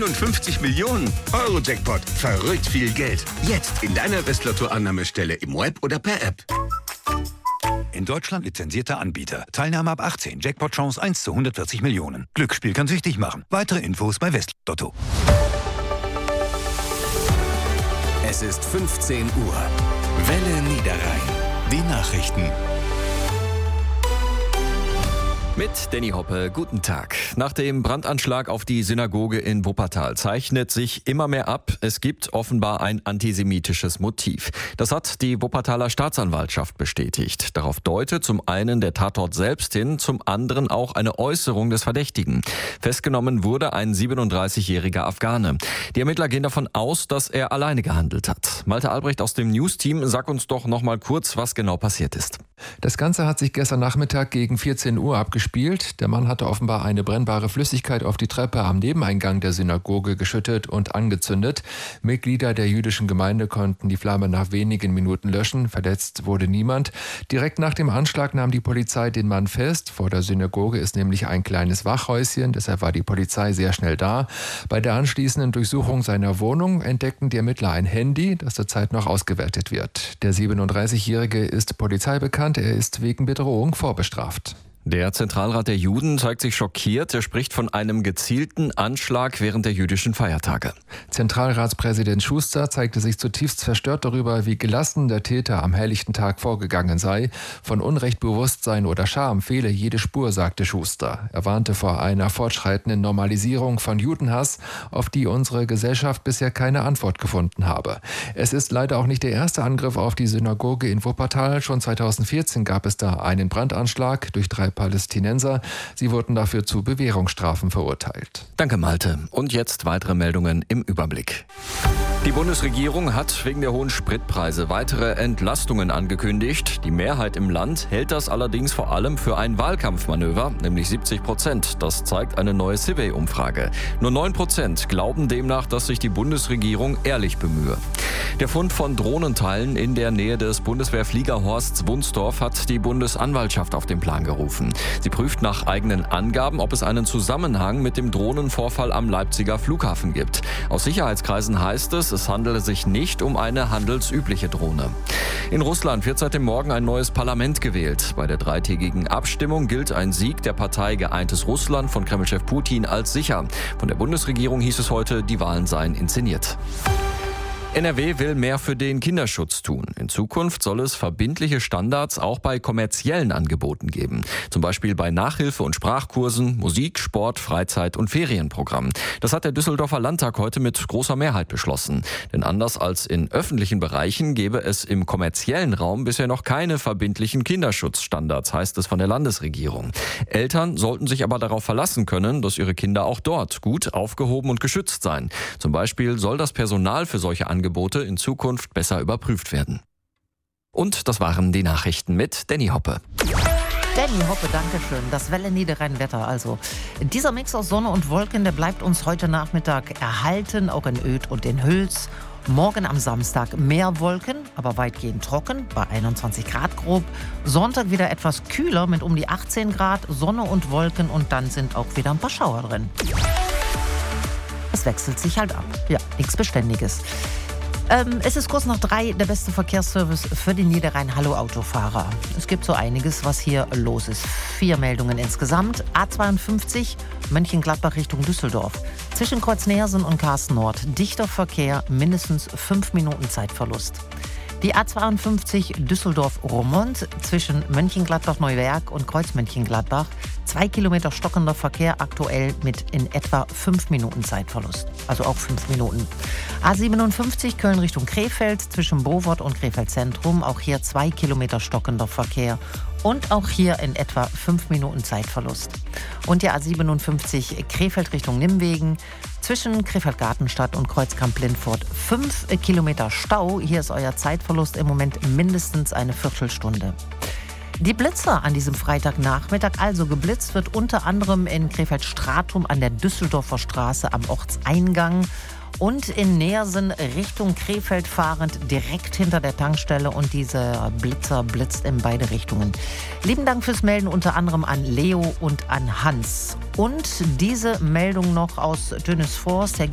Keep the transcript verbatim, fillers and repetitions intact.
neunundfünfzig Millionen. Euro-Jackpot. Verrückt viel Geld. Jetzt in deiner Westlotto-Annahmestelle im Web oder per App. In Deutschland lizenzierter Anbieter. Teilnahme ab achtzehn. Jackpot-Chance eins zu hundertvierzig Millionen. Glücksspiel kann süchtig machen. Weitere Infos bei Westlotto. Es ist fünfzehn Uhr. Welle Niederrhein. Die Nachrichten. Mit Danny Hoppe, guten Tag. Nach dem Brandanschlag auf die Synagoge in Wuppertal zeichnet sich immer mehr ab, es gibt offenbar ein antisemitisches Motiv. Das hat die Wuppertaler Staatsanwaltschaft bestätigt. Darauf deutet zum einen der Tatort selbst hin, zum anderen auch eine Äußerung des Verdächtigen. Festgenommen wurde ein siebenunddreißigjähriger Afghane. Die Ermittler gehen davon aus, dass er alleine gehandelt hat. Malte Albrecht aus dem News-Team, sag uns doch noch mal kurz, was genau passiert ist. Das Ganze hat sich gestern Nachmittag gegen vierzehn Uhr abgespielt. Der Mann hatte offenbar eine brennbare Flüssigkeit auf die Treppe am Nebeneingang der Synagoge geschüttet und angezündet. Mitglieder der jüdischen Gemeinde konnten die Flamme nach wenigen Minuten löschen. Verletzt wurde niemand. Direkt nach dem Anschlag nahm die Polizei den Mann fest. Vor der Synagoge ist nämlich ein kleines Wachhäuschen. Deshalb war die Polizei sehr schnell da. Bei der anschließenden Durchsuchung seiner Wohnung entdeckten die Ermittler ein Handy, das zurzeit noch ausgewertet wird. Der siebenunddreißigjährige ist Polizei bekannt. Er ist wegen Bedrohung vorbestraft. Der Zentralrat der Juden zeigt sich schockiert. Er spricht von einem gezielten Anschlag während der jüdischen Feiertage. Zentralratspräsident Schuster zeigte sich zutiefst verstört darüber, wie gelassen der Täter am helllichten Tag vorgegangen sei. Von Unrechtbewusstsein oder Scham fehle jede Spur, sagte Schuster. Er warnte vor einer fortschreitenden Normalisierung von Judenhass, auf die unsere Gesellschaft bisher keine Antwort gefunden habe. Es ist leider auch nicht der erste Angriff auf die Synagoge in Wuppertal. Schon zweitausendvierzehn gab es da einen Brandanschlag durch drei Palästinenser. Sie wurden dafür zu Bewährungsstrafen verurteilt. Danke, Malte. Und jetzt weitere Meldungen im Überblick. Die Bundesregierung hat wegen der hohen Spritpreise weitere Entlastungen angekündigt. Die Mehrheit im Land hält das allerdings vor allem für ein Wahlkampfmanöver, nämlich siebzig Prozent. Das zeigt eine neue Civey-Umfrage. Nur neun Prozent glauben demnach, dass sich die Bundesregierung ehrlich bemühe. Der Fund von Drohnenteilen in der Nähe des Bundeswehrfliegerhorsts Wunsdorf hat die Bundesanwaltschaft auf den Plan gerufen. Sie prüft nach eigenen Angaben, ob es einen Zusammenhang mit dem Drohnenvorfall am Leipziger Flughafen gibt. Aus Sicherheitskreisen heißt es, es handele sich nicht um eine handelsübliche Drohne. In Russland wird seit dem Morgen ein neues Parlament gewählt. Bei der dreitägigen Abstimmung gilt ein Sieg der Partei Geeintes Russland von Kremlchef Putin als sicher. Von der Bundesregierung hieß es heute, die Wahlen seien inszeniert. N R W will mehr für den Kinderschutz tun. In Zukunft soll es verbindliche Standards auch bei kommerziellen Angeboten geben. Zum Beispiel bei Nachhilfe- und Sprachkursen, Musik, Sport, Freizeit- und Ferienprogrammen. Das hat der Düsseldorfer Landtag heute mit großer Mehrheit beschlossen. Denn anders als in öffentlichen Bereichen gäbe es im kommerziellen Raum bisher noch keine verbindlichen Kinderschutzstandards, heißt es von der Landesregierung. Eltern sollten sich aber darauf verlassen können, dass ihre Kinder auch dort gut aufgehoben und geschützt seien. Zum Beispiel soll das Personal für solche Angebote Angebote in Zukunft besser überprüft werden. Und das waren die Nachrichten mit Danny Hoppe. Danny Hoppe, danke schön. Das Welle Niederrhein-Wetter also. Dieser Mix aus Sonne und Wolken, der bleibt uns heute Nachmittag erhalten, auch in Oedt und in Hüls. Morgen am Samstag mehr Wolken, aber weitgehend trocken, bei einundzwanzig Grad grob. Sonntag wieder etwas kühler mit um die achtzehn Grad, Sonne und Wolken und dann sind auch wieder ein paar Schauer drin. Es wechselt sich halt ab. Ja, nichts Beständiges. Ähm, es ist kurz nach drei, der beste Verkehrsservice für den Niederrhein. Hallo Autofahrer. Es gibt so einiges, was hier los ist. Vier Meldungen insgesamt. A zweiundfünfzig, Mönchengladbach Richtung Düsseldorf. Zwischen Kreuz-Neersen und Karsten Nord. Dichter Verkehr, mindestens fünf Minuten Zeitverlust. Die A zweiundfünfzig Düsseldorf-Roermond zwischen Mönchengladbach-Neuwerk und Kreuz-Mönchengladbach. Zwei Kilometer stockender Verkehr, aktuell mit in etwa fünf Minuten Zeitverlust. Also auch fünf Minuten. A siebenundfünfzig Köln Richtung Krefeld zwischen Bovort und Krefeld Zentrum. Auch hier zwei Kilometer stockender Verkehr. Und auch hier in etwa fünf Minuten Zeitverlust. Und die A siebenundfünfzig Krefeld Richtung Nimwegen. Zwischen Krefeld-Gartenstadt und Kreuzkamp-Lindfort fünf Kilometer Stau. Hier ist euer Zeitverlust im Moment mindestens eine Viertelstunde. Die Blitzer an diesem Freitagnachmittag, also geblitzt wird unter anderem in Krefeld-Stratum an der Düsseldorfer Straße am Ortseingang und in Neersen Richtung Krefeld fahrend direkt hinter der Tankstelle und dieser Blitzer blitzt in beide Richtungen. Lieben Dank fürs Melden unter anderem an Leo und an Hans. Und diese Meldung noch aus Dönnesforst.